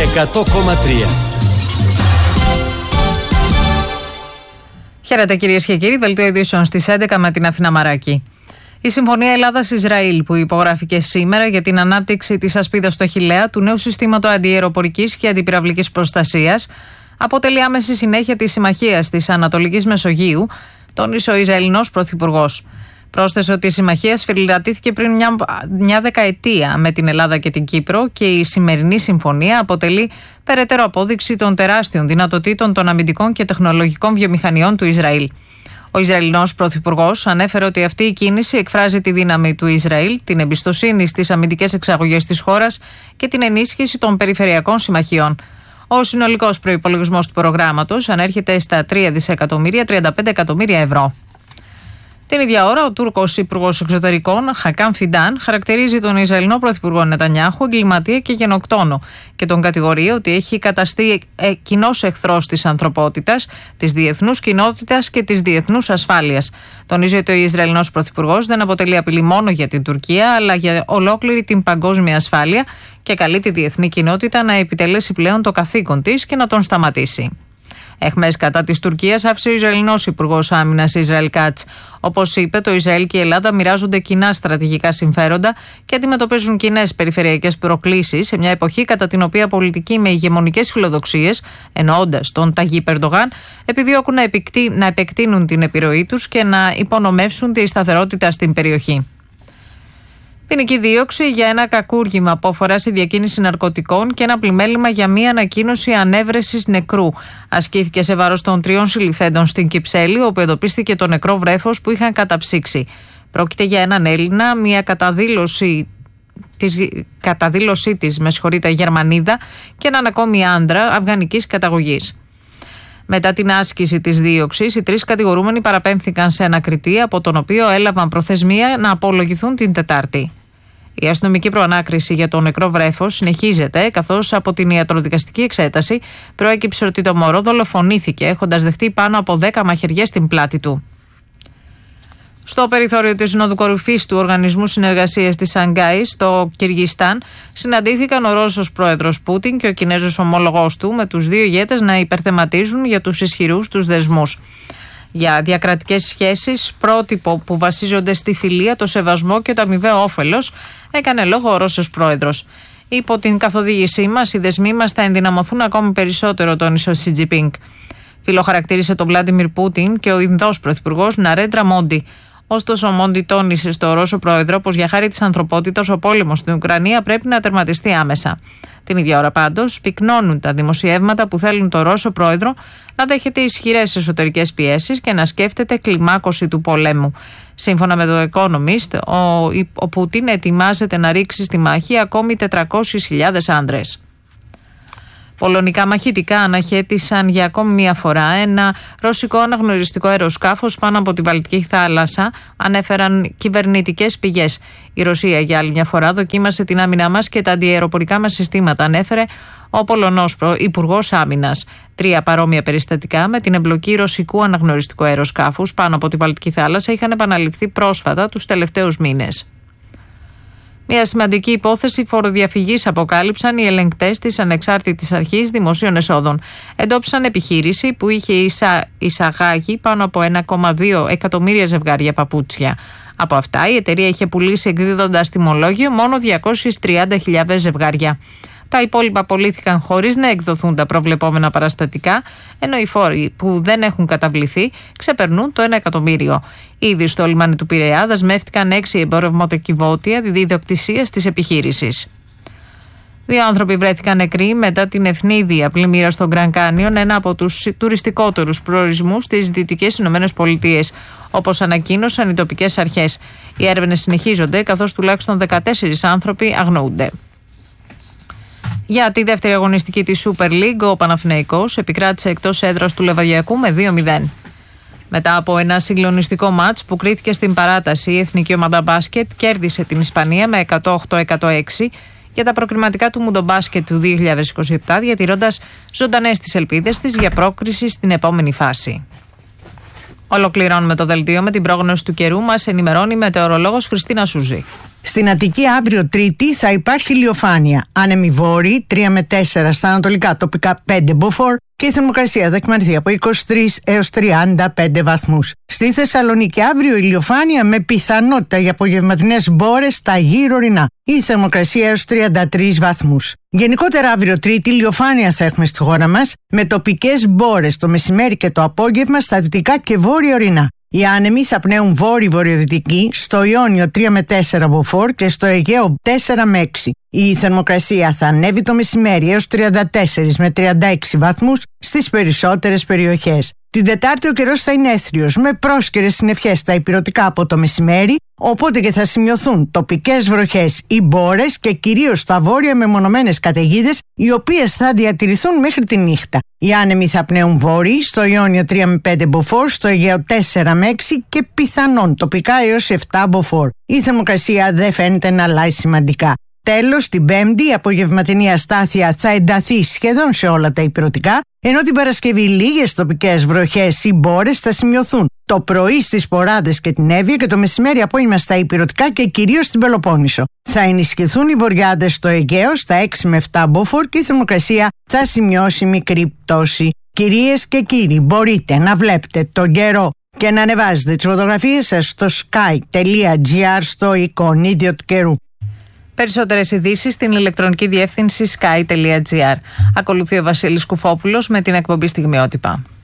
100,3. Χαίρετε κυρίες και κύριοι, δελτίο ειδήσεων στις 11 με την Αθηνά Μαράκη. Η Συμφωνία Ελλάδας-Ισραήλ που υπογράφηκε σήμερα για την ανάπτυξη της ασπίδας στο Χιλέα του νέου συστήματος αντιαεροπορικής και αντιπυραυλικής προστασίας αποτελεί άμεση συνέχεια της συμμαχίας της Ανατολικής Μεσογείου, τόνισε ο Ισραηλινός Πρωθυπουργός. Πρόσθεσε ότι η συμμαχία σφυριλατήθηκε πριν μια δεκαετία με την Ελλάδα και την Κύπρο και η σημερινή συμφωνία αποτελεί περαιτέρω απόδειξη των τεράστιων δυνατοτήτων των αμυντικών και τεχνολογικών βιομηχανιών του Ισραήλ. Ο Ισραηλινός Πρωθυπουργός ανέφερε ότι αυτή η κίνηση εκφράζει τη δύναμη του Ισραήλ, την εμπιστοσύνη στις αμυντικές εξαγωγές της χώρας και την ενίσχυση των περιφερειακών συμμαχιών. Ο συνολικός προϋπολογισμός του προγράμματος ανέρχεται στα 3.035 εκατομμύρια ευρώ. Την ίδια ώρα, ο Τούρκος Υπουργός Εξωτερικών, Χακάν Φιντάν, χαρακτηρίζει τον Ισραηλινό Πρωθυπουργό Νετανιάχου εγκληματία και γενοκτόνο και τον κατηγορεί ότι έχει καταστεί κοινός εχθρός της ανθρωπότητας, της διεθνούς κοινότητας και της διεθνούς ασφάλειας. Τονίζει ότι ο Ισραηλινός Πρωθυπουργός δεν αποτελεί απειλή μόνο για την Τουρκία, αλλά για ολόκληρη την παγκόσμια ασφάλεια και καλεί τη διεθνή κοινότητα να επιτελέσει πλέον το καθήκον της και να τον σταματήσει. Εχμές κατά της Τουρκίας άφησε ο Ισραηλινός Υπουργός Άμυνας Ισραήλ Κάτς. Όπως είπε, το Ισραήλ και η Ελλάδα μοιράζονται κοινά στρατηγικά συμφέροντα και αντιμετωπίζουν κοινές περιφερειακές προκλήσεις σε μια εποχή κατά την οποία πολιτικοί με ηγεμονικές φιλοδοξίες, εννοώντας τον Ταγίπ Ερντογάν, επιδιώκουν να επεκτείνουν την επιρροή τους και να υπονομεύσουν τη σταθερότητα στην περιοχή. Ποινική δίωξη για ένα κακούργημα που αφορά στη διακίνηση ναρκωτικών και ένα πλημέλημα για μία ανακοίνωση ανέβρεσης νεκρού. Ασκήθηκε σε βάρος των 3 συλληφθέντων στην Κυψέλη, όπου εντοπίστηκε το νεκρό βρέφος που είχαν καταψύξει. Πρόκειται για έναν Έλληνα, μία καταδήλωσή της Γερμανίδα και έναν ακόμη άντρα αφγανικής καταγωγής. Μετά την άσκηση της δίωξης, οι 3 κατηγορούμενοι παραπέμφθηκαν σε ανακριτή, από τον οποίο έλαβαν προθεσμία να απολογηθούν την Τετάρτη. Η αστυνομική προανάκριση για το νεκρό βρέφος συνεχίζεται, καθώς από την ιατροδικαστική εξέταση προέκυψε ότι το μωρό δολοφονήθηκε, έχοντας δεχτεί πάνω από 10 μαχαιριές στην πλάτη του. Στο περιθώριο της Συνόδου Κορυφής του Οργανισμού Συνεργασίας της Σανγκάης, στο Κυργιστάν, συναντήθηκαν ο Ρώσος πρόεδρος Πούτιν και ο Κινέζος ομόλογός του, με τους 2 ηγέτες να υπερθεματίζουν για τους ισχυρούς τους δεσμούς. Για διακρατικές σχέσεις, πρότυπο που βασίζονται στη φιλία, το σεβασμό και το αμοιβαίο όφελος, έκανε λόγο ο Ρώσος πρόεδρος. Υπό την καθοδήγησή μας, οι δεσμοί μας θα ενδυναμωθούν ακόμη περισσότερο, τόνισε ο Σι Τζινπίνγκ. Φιλοχαρακτήρισε τον Βλάντιμιρ Πούτιν και ο Ινδός πρωθυπουργός Ναρέντρα Μόντι. Ωστόσο, ο Μόντι τόνισε στο Ρώσο πρόεδρο πως για χάρη της ανθρωπότητας ο πόλεμος στην Ουκρανία πρέπει να τερματιστεί άμεσα. Την ίδια ώρα, πάντως, πυκνώνουν τα δημοσιεύματα που θέλουν τον Ρώσο πρόεδρο να δέχεται ισχυρές εσωτερικές πιέσεις και να σκέφτεται κλιμάκωση του πολέμου. Σύμφωνα με το Economist, ο Πούτιν ετοιμάζεται να ρίξει στη μάχη ακόμη 400.000 άντρες. Πολωνικά μαχητικά αναχέτησαν για ακόμη μία φορά ένα ρωσικό αναγνωριστικό αεροσκάφος πάνω από τη Βαλτική θάλασσα, ανέφεραν κυβερνητικές πηγές. Η Ρωσία για άλλη μια φορά δοκίμασε την άμυνά μας και τα αντιαεροπορικά μας συστήματα, ανέφερε ο Πολωνός Υπουργός Άμυνας. 3 παρόμοια περιστατικά με την εμπλοκή ρωσικού αναγνωριστικού αεροσκάφους πάνω από τη Βαλτική θάλασσα είχαν επαναληφθεί πρόσφατα τους τελευταίους μήνες. Μια σημαντική υπόθεση φοροδιαφυγής αποκάλυψαν οι ελεγκτές της Ανεξάρτητης Αρχής Δημοσίων Εσόδων. Εντόπισαν επιχείρηση που είχε εισαγάγει πάνω από 1,2 εκατομμύρια ζευγάρια παπούτσια. Από αυτά, η εταιρεία είχε πουλήσει εκδίδοντας τιμολόγιο μόνο 230.000 ζευγάρια. Τα υπόλοιπα πωλήθηκαν χωρίς να εκδοθούν τα προβλεπόμενα παραστατικά, ενώ οι φόροι που δεν έχουν καταβληθεί ξεπερνούν το 1 εκατομμύριο. Ήδη στο λιμάνι του Πειραιά δεσμεύτηκαν 6 εμπορευματοκιβώτια ιδιοκτησίας της επιχείρησης. 2 άνθρωποι βρέθηκαν νεκροί μετά την ευνίδια πλημμύρα στο Γκραν Κάνιον, ένα από τους τουριστικότερους προορισμούς στις Δυτικές ΗΠΑ, όπως ανακοίνωσαν οι τοπικές αρχές. Οι έρευνες συνεχίζονται, καθώς τουλάχιστον 14 άνθρωποι αγνοούνται. Για τη δεύτερη αγωνιστική της Super League, ο Παναθηναϊκός επικράτησε εκτός έδρας του Λεβαδιακού με 2-0. Μετά από ένα συγκλονιστικό μάτς που κρίθηκε στην παράταση, η εθνική ομάδα μπάσκετ κέρδισε την Ισπανία με 108-106 για τα προκριματικά του Μουντομπάσκετ του 2027, διατηρώντας ζωντανές τις ελπίδες της για πρόκριση στην επόμενη φάση. Ολοκληρώνουμε το δελτίο με την πρόγνωση του καιρού. Μας ενημερώνει η μετεωρολόγος Χριστίνα Σούζη. Στην Αττική αύριο Τρίτη θα υπάρχει ηλιοφάνεια. Άνεμοι βόρειοι 3 με 4 στα ανατολικά, τοπικά 5 μποφόρ και η θερμοκρασία θα κυμανθεί από 23 έως 35 βαθμούς. Στη Θεσσαλονίκη αύριο ηλιοφάνεια με πιθανότητα για απογευματινές μπόρες στα γύρω ορεινά. Η θερμοκρασία έως 33 βαθμούς. Γενικότερα αύριο Τρίτη ηλιοφάνεια θα έχουμε στη χώρα μας με τοπικές μπόρες το μεσημέρι και το απόγευμα στα δυτικά και βόρεια ορεινά. Οι άνεμοι θα πνέουν βόρειο-βορειοδυτική, στο Ιόνιο 3 με 4 μποφόρ και στο Αιγαίο 4 με 6. Η θερμοκρασία θα ανέβει το μεσημέρι έως 34 με 36 βαθμούς στις περισσότερες περιοχές. Την Τετάρτη ο καιρός θα είναι έθριος με πρόσκαιρες συννεφιές στα ηπειρωτικά από το μεσημέρι, οπότε και θα σημειωθούν τοπικές βροχές ή μπόρες και κυρίως στα βόρεια μεμονωμένες καταιγίδες, οι οποίες θα διατηρηθούν μέχρι τη νύχτα. Οι άνεμοι θα πνέουν βόρειοι, στο Ιόνιο 3 με 5 μποφόρ, στο Αιγαίο 4 με 6 και πιθανόν τοπικά έως 7 μποφόρ. Η θερμοκρασία δεν φαίνεται να αλλάζει σημαντικά. Τέλος, την Πέμπτη η απογευματινή αστάθεια θα ενταθεί σχεδόν σε όλα τα ηπειρωτικά, ενώ την Παρασκευή λίγες τοπικές βροχές ή μπόρες θα σημειωθούν το πρωί στις Ποράδες και την Εύβοια και το μεσημέρι απόγευμα στα ηπειρωτικά και κυρίως στην Πελοπόννησο. Θα ενισχυθούν οι βορειάδες στο Αιγαίο στα 6 με 7 μποφόρ και η θερμοκρασία θα σημειώσει μικρή πτώση. Κυρίες και κύριοι, μπορείτε να βλέπετε τον καιρό και να ανεβάζετε τις φωτογραφίες σας στο sky.gr στο εικονίδιο του καιρού. Περισσότερες ειδήσεις στην ηλεκτρονική διεύθυνση sky.gr. Ακολουθεί ο Βασίλης Κουφόπουλος με την εκπομπή Στιγμιότυπα.